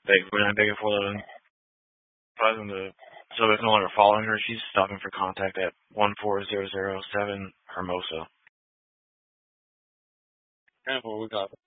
When I'm begging for the cousin to, so it's no longer following her, she's stopping for contact at 14007 Hermosa. And what we got?